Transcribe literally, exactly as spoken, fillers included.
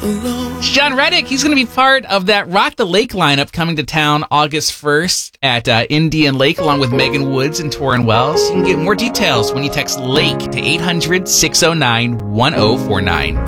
It's John Reddick. He's going to be part of that Rock the Lake lineup coming to town August first at uh, Indian Lake, along with Megan Woods and Torrin Wells. You can get more details when you text LAKE to eight hundred, six oh nine, one oh four nine.